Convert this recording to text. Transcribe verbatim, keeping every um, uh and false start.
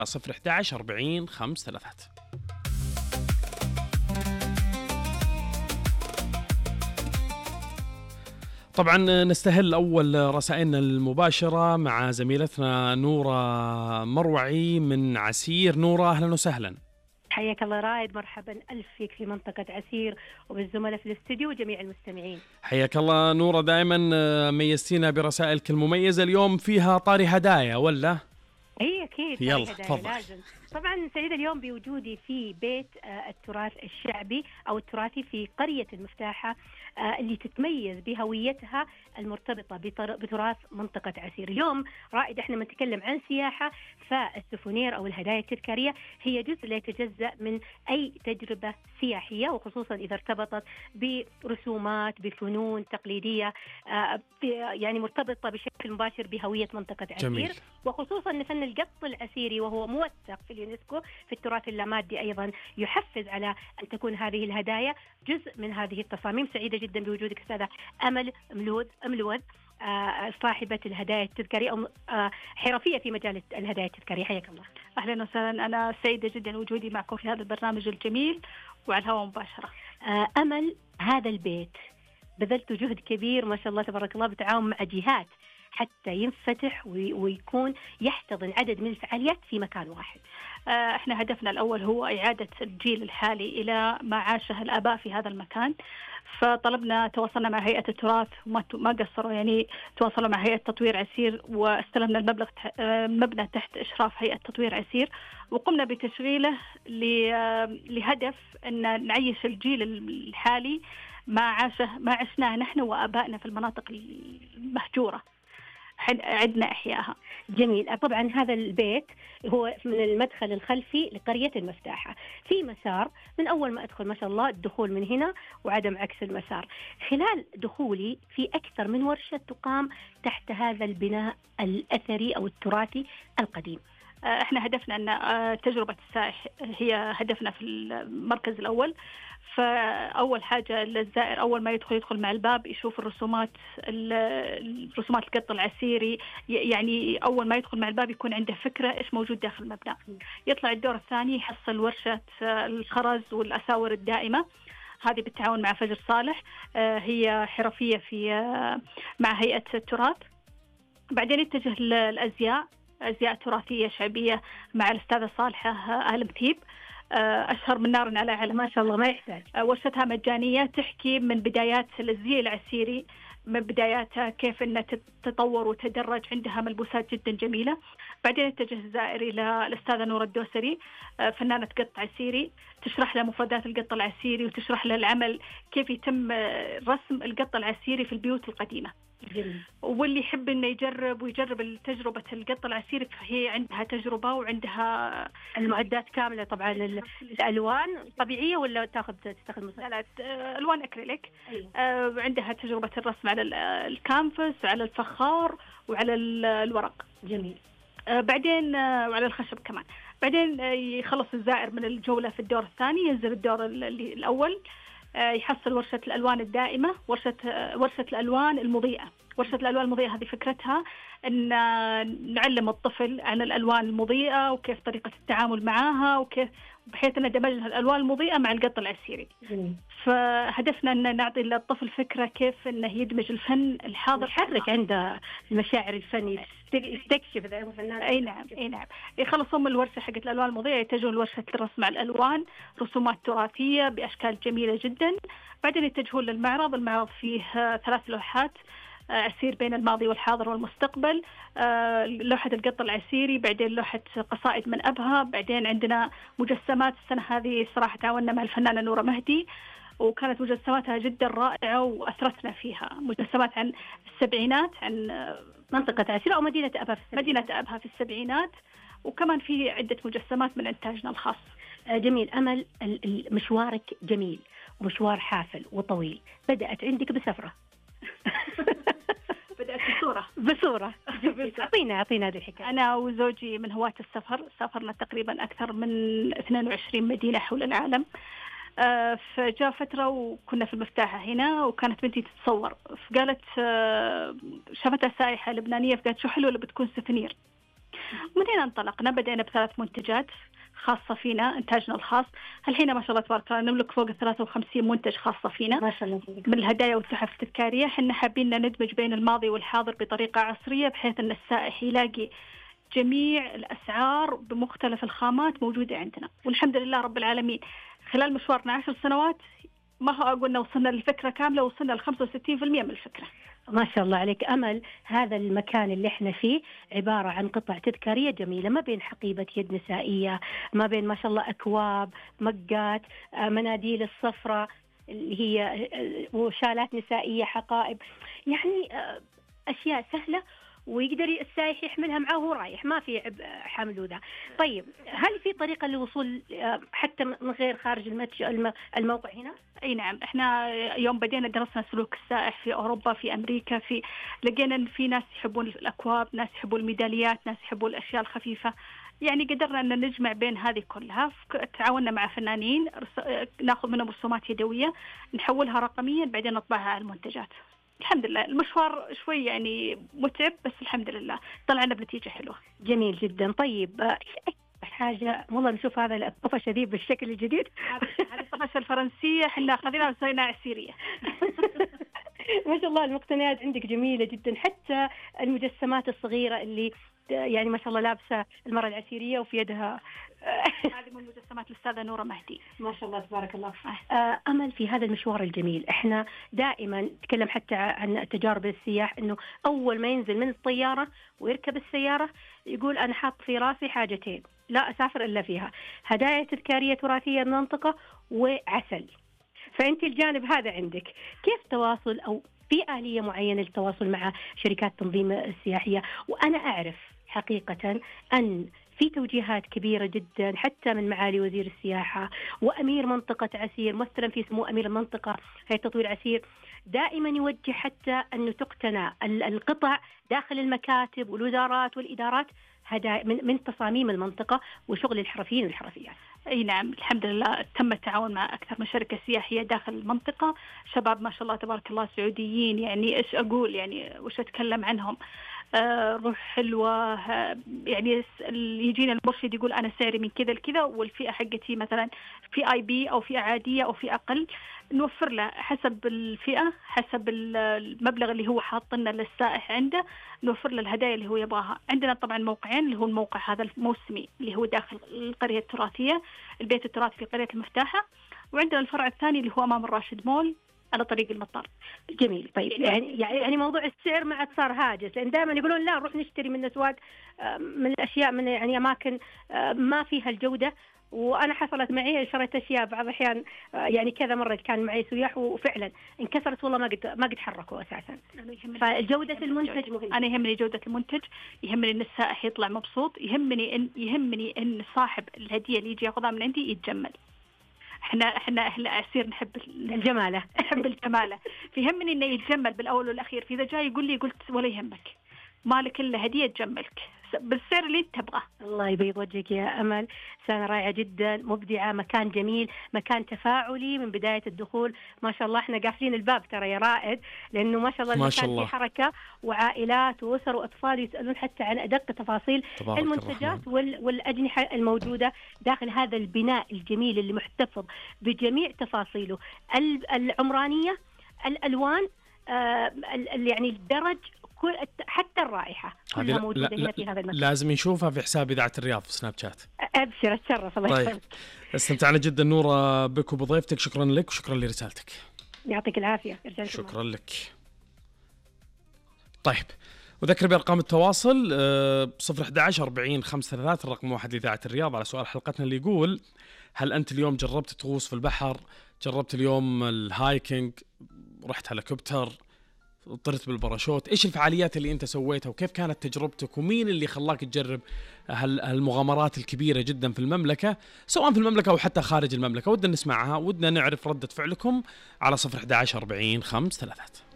صفر أحد عشر أربعين خمس ثلاثات. طبعا نستهل أول رسائلنا المباشرة مع زميلتنا نورة مروعي من عسير. نورة أهلا وسهلا. حياك الله رائد، مرحبا ألف فيك في منطقة عسير وبالزملاء في الاستديو وجميع المستمعين. حياك الله نورة، دائما ميزتينا برسائلك المميزة. اليوم فيها طاري هدايا ولا؟ اي اكيد، يلا هدايا تفضل. لازم. طبعا سعيدة اليوم بوجودي في بيت آه التراث الشعبي او التراثي في قرية المفتاحة آه اللي تتميز بهويتها المرتبطة بتراث منطقة عسير. اليوم رائد احنا بنتكلم عن سياحة، فالسوفونير او الهدايا التذكارية هي جزء لا يتجزأ من اي تجربة سياحية، وخصوصا اذا ارتبطت برسومات بفنون تقليدية آه يعني مرتبطة بشكل مباشر بهوية منطقة عسير. جميل. وخصوصا ان فن القط العسيري وهو موثق في اليونسكو في التراث اللامادي ايضا يحفز على ان تكون هذه الهدايا جزء من هذه التصاميم. سعيده جدا بوجودك استاذه امل ملوذ املوذ آه صاحبه الهدايا التذكاريه او آه حرفيه في مجال الهدايا التذكاريه. حياك الله. اهلا وسهلا، انا سعيده جدا وجودي معكم في هذا البرنامج الجميل وعلى الهواء مباشره. آه امل، هذا البيت بذلت جهد كبير ما شاء الله تبارك الله بالتعاون مع جهات حتى ينفتح ويكون يحتضن عدد من الفعاليات في مكان واحد. احنا هدفنا الأول هو إعادة الجيل الحالي إلى ما عاشه الآباء في هذا المكان، فطلبنا تواصلنا مع هيئة التراث وما ما قصروا، يعني تواصلوا مع هيئة تطوير عسير واستلمنا المبلغ المبنى تحت إشراف هيئة تطوير عسير، وقمنا بتشغيله لهدف أن نعيش الجيل الحالي ما عاشه ما عشناه نحن وآبائنا في المناطق المهجورة، عدنا إحياها. جميل. طبعا هذا البيت هو من المدخل الخلفي لقرية المفتاحة، في مسار من أول ما أدخل ما شاء الله الدخول من هنا وعدم عكس المسار. خلال دخولي في أكثر من ورشة تقام تحت هذا البناء الأثري أو التراثي القديم. احنا هدفنا أن تجربة السائح هي هدفنا في المركز الأول. فأول حاجة للزائر أول ما يدخل يدخل مع الباب يشوف الرسومات الرسومات القط العسيري، يعني أول ما يدخل مع الباب يكون عنده فكرة إيش موجود داخل المبنى. يطلع الدور الثاني يحصل ورشة الخرز والأساور الدائمة، هذه بالتعاون مع فجر صالح، هي حرفية في مع هيئة التراث. بعدين يتجه للأزياء، أزياء تراثية شعبية مع الأستاذة صالحة آل مثيب، أشهر من نار على علم ما شاء الله ما يحتاج. ورشتها مجانية، تحكي من بدايات الزي العسيري، من بداياتها كيف أنها تتطور وتدرج، عندها ملبوسات جدا جميلة. بعدين اتجه الزائر إلى الأستاذة نورة الدوسري، فنانة قط عسيري، تشرح له مفردات القط العسيري وتشرح له العمل كيف يتم رسم القط العسيري في البيوت القديمة. جميل. واللي يحب انه يجرب ويجرب تجربة القط العسيري فهي عندها تجربة وعندها المعدات كاملة. طبعا الألوان طبيعية ولا تاخذ تستخدم لا ألوان أكريليك. أيوة. آه عندها تجربة الرسم على الكانفاس وعلى الفخار وعلى الورق. جميل. آه بعدين آه وعلى الخشب كمان. بعدين آه يخلص الزائر من الجولة في الدور الثاني، ينزل الدور الأول، يحصل ورشة الألوان الدائمة، ورشة ورشة الألوان المضيئة. ورشة الألوان المضيئة هذه فكرتها أن نعلم الطفل عن الألوان المضيئة وكيف طريقة التعامل معها، وكيف بحيث أن دمجنا الألوان المضيئة مع القط العسيري. جميل. فهدفنا أن نعطي للطفل فكرة كيف أنه يدمج الفن الحاضر، يحرك عنده المشاعر الفنية، يستكشف ذا الفنان. أي نعم أي نعم. يخلصوا من الورشة حقت الألوان المضيئة يتجهوا لورشة الرسم على الألوان، رسومات تراثية بأشكال جميلة جدا. بعدين يتجهون للمعرض. المعرض فيه ثلاث لوحات عسير بين الماضي والحاضر والمستقبل، لوحة القط العسيري، بعدين لوحة قصائد من أبها، بعدين عندنا مجسمات. السنة هذه صراحة تعاوننا مع الفنانة نورة مهدي وكانت مجسماتها جدا رائعة وأثرتنا فيها. مجسمات عن السبعينات، عن منطقة عسير أو مدينة أبها في السبعينات. مدينة أبها في السبعينات، وكمان في عدة مجسمات من إنتاجنا الخاص. جميل. أمل، مشوارك جميل ومشوار حافل وطويل، بدأت عندك بسفرة. بدأت بصورة بصورة أعطينا أعطينا هذه الحكاية. أنا وزوجي من هواة السفر، سافرنا تقريبا أكثر من اثنين وعشرين مدينة حول العالم. آه فجاء فترة وكنا في المفتاحة هنا وكانت بنتي تتصور، فقالت آه شافتها سائحة لبنانية، فقالت شو حلو اللي بتكون سفنير. من هنا انطلقنا، بدأنا بثلاث منتجات خاصة فينا، إنتاجنا الخاص. الحين ما شاء الله تبارك الله نملك فوق ثلاثة وخمسين منتج خاصة فينا ما شاء الله من الهدايا والتحف التذكارية. احنا حابين ندمج بين الماضي والحاضر بطريقة عصرية، بحيث أن السائح يلاقي جميع الأسعار بمختلف الخامات موجودة عندنا. والحمد لله رب العالمين خلال مشوارنا عشر سنوات ما هو قلنا وصلنا للفكرة كاملة، وصلنا ل خمسة وستين بالمئة من الفكرة. ما شاء الله عليك أمل. هذا المكان اللي احنا فيه عبارة عن قطع تذكارية جميلة، ما بين حقيبة يد نسائية، ما بين ما شاء الله أكواب، مقات، مناديل الصفرة اللي هي وشالات نسائية، حقائب، يعني أشياء سهلة ويقدر السائح يحملها معه وهو رايح، ما في عبء حمل وذا. طيب هل في طريقة للوصول حتى من غير خارج الموقع هنا؟ اي نعم، احنا يوم بدينا درسنا سلوك السائح في اوروبا، في امريكا، في لقينا ان في ناس يحبون الاكواب، ناس يحبون الميداليات، ناس يحبون الاشياء الخفيفة. يعني قدرنا ان نجمع بين هذه كلها. تعاوننا مع فنانين ناخذ منهم رسومات يدوية نحولها رقميا بعدين نطبعها على المنتجات. الحمد لله المشوار شوي يعني متعب، بس الحمد لله طلعنا بنتيجة حلوة. جميل جدا. طيب حاجة والله نشوف هذا الطفش شديد بالشكل الجديد. هذه الطفشة الفرنسية احنا أخذناها وسويناها عسيرية. ما شاء الله المقتنيات عندك جميلة جدا، حتى المجسمات الصغيرة اللي يعني ما شاء الله لابسة المرأة العسيرية وفي يدها هذه من مجسمات الأستاذة نورة مهدي. ما شاء الله تبارك الله. آه أمل، في هذا المشوار الجميل احنا دائما نتكلم حتى عن تجارب السياح، انه اول ما ينزل من الطيارة ويركب السيارة يقول انا حاط في راسي حاجتين لا اسافر الا فيها، هدايا تذكارية تراثية المنطقة وعسل. فانت الجانب هذا عندك، كيف تواصل او في آلية معينة للتواصل مع شركات تنظيم السياحية؟ وأنا أعرف حقيقة أن في توجيهات كبيرة جدا حتى من معالي وزير السياحة وأمير منطقة عسير، مثلا في سمو أمير المنطقة هيئة تطوير عسير، دائما يوجه حتى أنه تقتنى القطع داخل المكاتب والوزارات والإدارات هذا من من تصاميم المنطقة وشغل الحرفيين والحرفيات. اي نعم الحمد لله تم التعاون مع اكثر من شركه سياحيه داخل المنطقه، شباب ما شاء الله تبارك الله سعوديين، يعني ايش اقول يعني وش اتكلم عنهم، آه روح حلوه، آه يعني يجينا المرشد يقول انا سعري من كذا لكذا، والفئه حقتي مثلا في اي بي او فئه عاديه او فئه اقل، نوفر له حسب الفئه حسب المبلغ اللي هو حاطنا للسائح عنده، نوفر له الهدايا اللي هو يبغاها. عندنا طبعا موقعين، اللي هو الموقع هذا الموسمي اللي هو داخل القرية التراثية البيت التراثي في قرية المفتاحة، وعندنا الفرع الثاني اللي هو أمام الراشد مول على طريق المطار. جميل. طيب يعني يعني موضوع السعر ما عاد صار هاجس، لأن دائما يقولون لا نروح نشتري من أسواق من الأشياء من يعني أماكن ما فيها الجودة، وأنا حصلت معي شريت أشياء بعض الأحيان يعني كذا مرة كان معي سياح وفعلا انكسرت والله ما قد ما قد حركوا أساسا. فجودة المنتج مهم. أنا يهمني جودة المنتج، يهمني إن السائح يطلع مبسوط، يهمني إن يهمني إن صاحب الهدية اللي يجي ياخذها من عندي يتجمل. احنا احنا اهل عسير نحب الجماله نحب الجماله، فيهمني انه يتجمل بالاول والاخير. فاذا جاي يقول لي قلت ولا يهمك، مالك الا هديه تجملك بالسعر اللي تبغاه. الله يبيض وجهك يا أمل، سنة رائعة جدا مبدعة، مكان جميل، مكان تفاعلي من بداية الدخول. ما شاء الله احنا قافلين الباب ترى يا رائد، لأنه ما شاء الله المكان فيه حركة وعائلات وأسر وأطفال يسألون حتى عن أدق تفاصيل المنتجات وال... والأجنحة الموجودة داخل هذا البناء الجميل اللي محتفظ بجميع تفاصيله العمرانية، الألوان، آه يعني الدرج، حتى الرائحة كلها موجودة هنا في هذا المكان. لازم نشوفها في حساب إذاعة الرياض في سناب شات. أبشر أتشرف. الله يسلمك. طيب استمتعنا جدا نورة بك وبضيفتك، شكرا لك وشكرا لرسالتك. يعطيك العافية. شكرا لك. طيب وذكر بأرقام التواصل صفر أحد عشر أربعين خمسة ثلاثة الرقم واحد لإذاعة الرياض على سؤال حلقتنا اللي يقول هل أنت اليوم جربت تغوص في البحر؟ جربت اليوم الهايكينج؟ رحت هليكوبتر؟ طرت بالباراشوت؟ إيش الفعاليات اللي أنت سويتها وكيف كانت تجربتك ومين اللي خلاك تجرب هالمغامرات الكبيرة جدا في المملكة سواء في المملكة أو حتى خارج المملكة؟ ودنا نسمعها، ودنا نعرف ردة فعلكم على صفر أحد عشر أربعين خمسة ثلاثة.